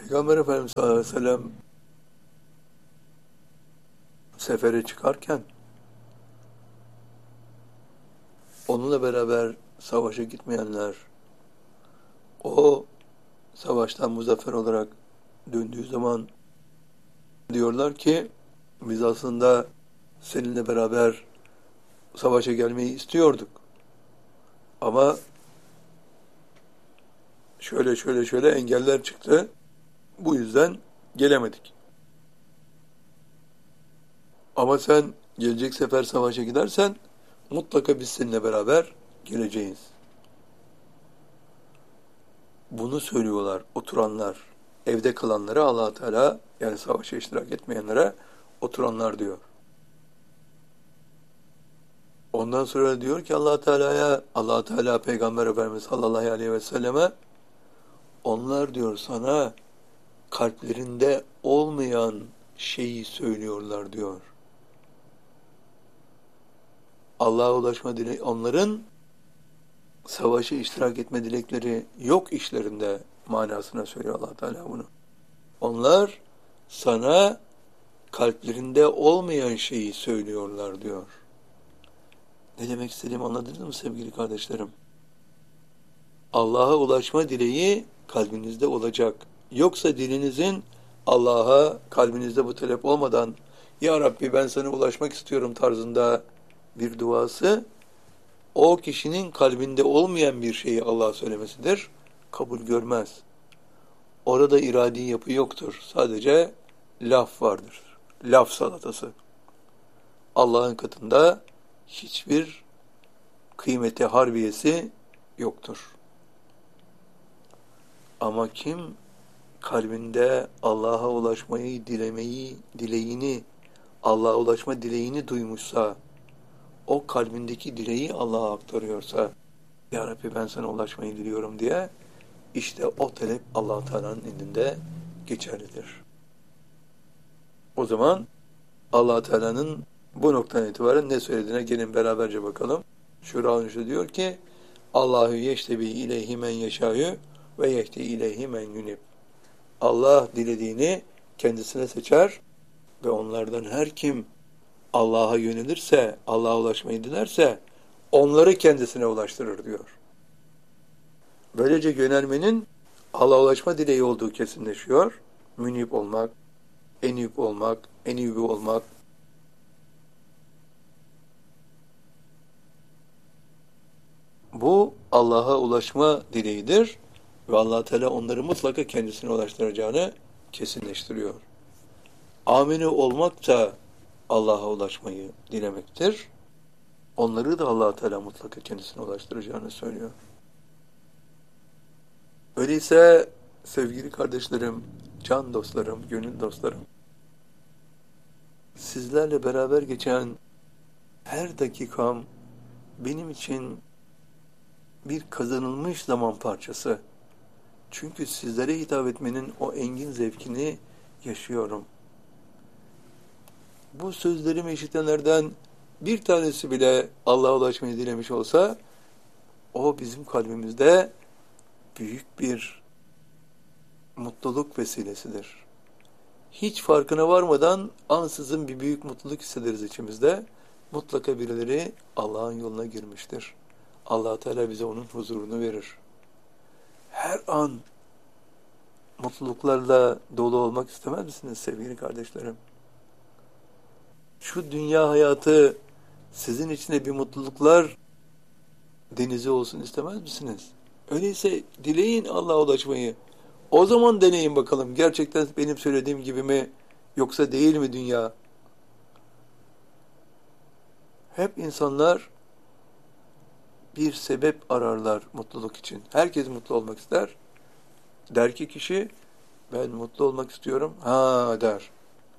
Peygamber Efendimiz sallallahu aleyhi ve sellem sefere çıkarken onunla beraber savaşa gitmeyenler o savaştan muzaffer olarak döndüğü zaman diyorlar ki biz aslında seninle beraber savaşa gelmeyi istiyorduk. Ama şöyle engeller çıktı. Bu yüzden gelemedik. Ama sen gelecek sefer savaşa gidersen mutlaka biz seninle beraber geleceğiz. Bunu söylüyorlar oturanlar. Evde kalanlara Allah Teala, yani savaşa iştirak etmeyenlere oturanlar diyor. Ondan sonra diyor ki Allah Teala Peygamber Efendimiz sallallahu aleyhi ve selleme, onlar diyor sana kalplerinde olmayan şeyi söylüyorlar diyor. Allah'a ulaşma dileği, onların savaşa iştirak etme dilekleri yok işlerinde manasına söylüyor Allah Teala bunu. Onlar sana kalplerinde olmayan şeyi söylüyorlar diyor. Ne demek istediğimi anladınız mı sevgili kardeşlerim? Allah'a ulaşma dileği kalbinizde olacak. Yoksa dilinizin Allah'a kalbinizde bu talep olmadan Ya Rabbi ben sana ulaşmak istiyorum tarzında bir duası, o kişinin kalbinde olmayan bir şeyi Allah'a söylemesidir. Kabul görmez. Orada iradi yapı yoktur. Sadece laf vardır. Laf salatası. Allah'ın katında hiçbir kıymeti harbiyesi yoktur. Ama kim kalbinde Allah'a ulaşmayı Allah'a ulaşma dileğini duymuşsa, o kalbindeki dileği Allah'a aktarıyorsa, Ya Rabbi ben sana ulaşmayı diliyorum diye, işte o talep Allah Teala'nın indinde geçerlidir. O zaman Allah Teala'nın bu noktadan itibaren ne söylediğine gelin beraberce bakalım. Şura diyor ki Allahu yeştebi ileyhi men yeşâ'yu ve yehdi ileyhi men yunib. Allah dilediğini kendisine seçer ve onlardan her kim Allah'a yönelirse, Allah'a ulaşmayı dilerse onları kendisine ulaştırır diyor. Böylece yönelmenin Allah'a ulaşma dileği olduğu kesinleşiyor. Münib olmak, enib olmak, enibi olmak. Bu Allah'a ulaşma dileğidir ve Allah Teala onları mutlaka kendisine ulaştıracağını kesinleştiriyor. Amine olmak da Allah'a ulaşmayı dilemektir. Onları da Allah Teala mutlaka kendisine ulaştıracağını söylüyor. Öyleyse sevgili kardeşlerim, can dostlarım, gönül dostlarım, sizlerle beraber geçen her dakikam benim için bir kazanılmış zaman parçası. Çünkü sizlere hitap etmenin o engin zevkini yaşıyorum. Bu sözlerimi işitenlerden bir tanesi bile Allah'a ulaşmayı dilemiş olsa, o bizim kalbimizde büyük bir mutluluk vesilesidir. Hiç farkına varmadan ansızın bir büyük mutluluk hissederiz içimizde. Mutlaka birileri Allah'ın yoluna girmiştir. Allah Teala bize onun huzurunu verir. Her an mutluluklarla dolu olmak istemez misiniz sevgili kardeşlerim? Şu dünya hayatı sizin içinde bir mutluluklar denizi olsun istemez misiniz? Öyleyse dileyin Allah'a ulaşmayı. O zaman deneyin bakalım. Gerçekten benim söylediğim gibi mi yoksa değil mi dünya? Hep insanlar bir sebep ararlar mutluluk için. Herkes mutlu olmak ister. Der ki kişi ben mutlu olmak istiyorum. Ha der.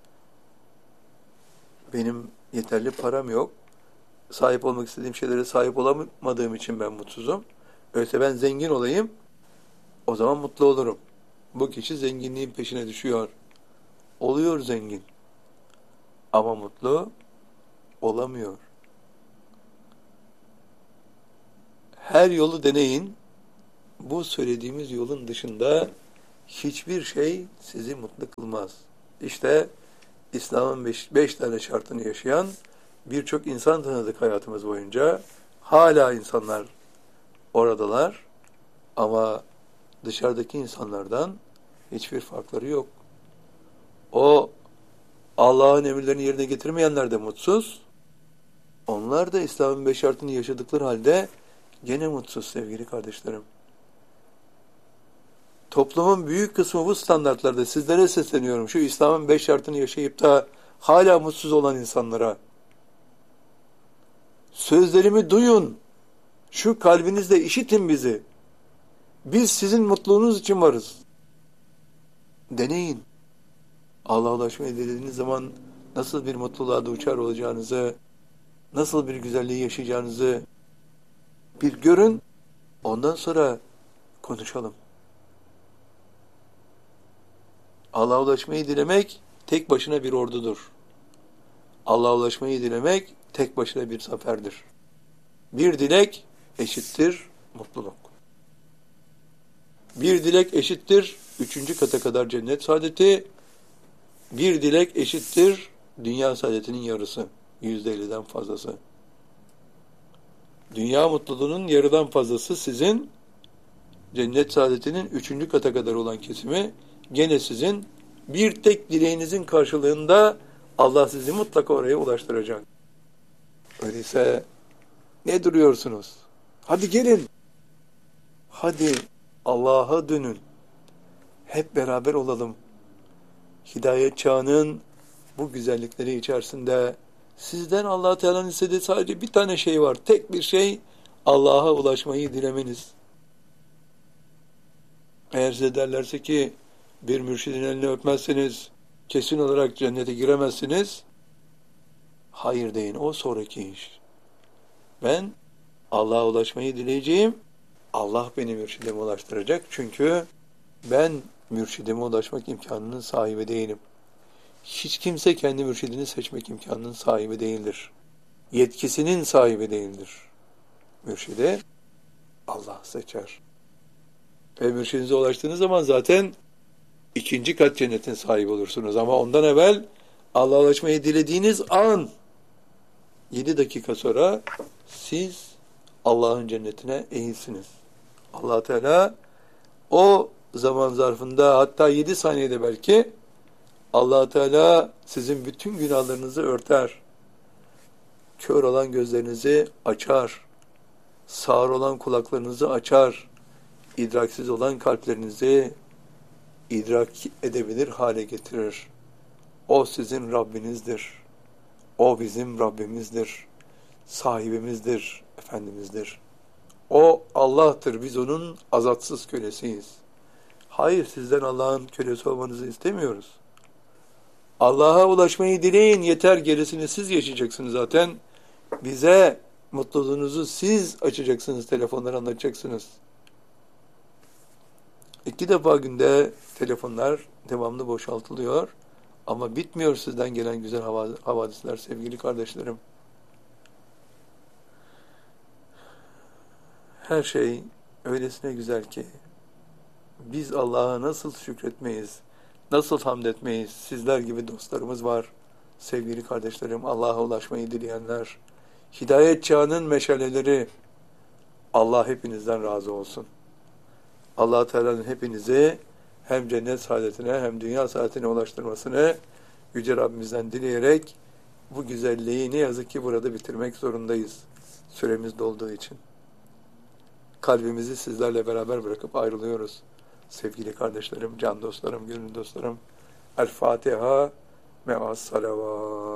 Benim yeterli param yok. Sahip olmak istediğim şeylere sahip olamadığım için ben mutsuzum. Öyleyse ben zengin olayım. O zaman mutlu olurum. Bu kişi zenginliğin peşine düşüyor. Oluyor zengin. Ama mutlu olamıyor. Her yolu deneyin. Bu söylediğimiz yolun dışında hiçbir şey sizi mutlu kılmaz. İşte İslam'ın beş tane şartını yaşayan birçok insan tanıdık hayatımız boyunca. Hala insanlar oradalar ama dışarıdaki insanlardan hiçbir farkları yok. O Allah'ın emirlerini yerine getirmeyenler de mutsuz. Onlar da İslam'ın 5 şartını yaşadıkları halde gene mutsuz sevgili kardeşlerim. Toplumun büyük kısmı bu standartlarda. Sizlere sesleniyorum. Şu İslam'ın 5 şartını yaşayıp da hala mutsuz olan insanlara. Sözlerimi duyun. Şu kalbinizle işitin bizi. Biz sizin mutluluğunuz için varız. Deneyin. Allah'a ulaşmayı dilediğiniz zaman nasıl bir mutluluğa uçar olacağınızı, nasıl bir güzelliği yaşayacağınızı bir görün. Ondan sonra konuşalım. Allah'a ulaşmayı dilemek tek başına bir ordudur. Allah'a ulaşmayı dilemek tek başına bir zaferdir. Bir dilek eşittir mutluluk. Bir dilek eşittir 3. kata kadar cennet saadeti. Bir dilek eşittir dünya saadetinin yarısı. %50'den fazlası. Dünya mutluluğunun yarıdan fazlası sizin, cennet saadetinin 3. kata kadar olan kesimi gene sizin. Bir tek dileğinizin karşılığında Allah sizi mutlaka oraya ulaştıracak. Öyleyse ne duruyorsunuz? Hadi gelin. Hadi Allah'a dönün. Hep beraber olalım. Hidayet çağının bu güzellikleri içerisinde sizden Allah Teala'nın istediği sadece bir tane şey var. Tek bir şey, Allah'a ulaşmayı dilemeniz. Eğer size derlerse ki bir mürşidin elini öpmezseniz kesin olarak cennete giremezsiniz, hayır deyin, o sonraki iş. Ben Allah'a ulaşmayı dileyeceğim. Allah beni mürşidime ulaştıracak. Çünkü ben mürşidime ulaşmak imkanının sahibi değilim. Hiç kimse kendi mürşidini seçmek imkanının sahibi değildir. Yetkisinin sahibi değildir. Mürşide Allah seçer. Ve mürşidinize ulaştığınız zaman zaten 2. kat cennetin sahibi olursunuz. Ama ondan evvel Allah'a ulaşmayı dilediğiniz an 7 dakika sonra siz Allah'ın cennetine eğilsiniz. Allah Teala o zaman zarfında, hatta 7 saniyede belki Allah Teala sizin bütün günahlarınızı örter. Kör olan gözlerinizi açar. Sağır olan kulaklarınızı açar. İdraksiz olan kalplerinizi idrak edebilir hale getirir. O sizin Rabbinizdir. O bizim Rabbimizdir. Sahibimizdir, Efendimizdir. O Allah'tır. Biz onun azatsız kölesiyiz. Hayır, sizden Allah'ın kölesi olmanızı istemiyoruz. Allah'a ulaşmayı dileyin, yeter, gerisini siz yaşayacaksınız zaten. Bize mutluluğunuzu siz açacaksınız, telefonları anlatacaksınız. 2 defa günde telefonlar devamlı boşaltılıyor. Ama bitmiyor sizden gelen güzel havadisler sevgili kardeşlerim. Her şey öylesine güzel ki biz Allah'a nasıl şükretmeyiz, nasıl hamd etmeyiz? Sizler gibi dostlarımız var. Sevgili kardeşlerim, Allah'a ulaşmayı dileyenler, hidayet çağının meşaleleri, Allah hepinizden razı olsun. Allah Teala'nın hepinizi hem cennet saadetine hem dünya saadetine ulaştırmasını Yüce Rabbimizden dileyerek bu güzelliği ne yazık ki burada bitirmek zorundayız. Süremiz dolduğu için. Kalbimizi sizlerle beraber bırakıp ayrılıyoruz. Sevgili kardeşlerim, can dostlarım, gönül dostlarım. El Fatiha me'as salavat.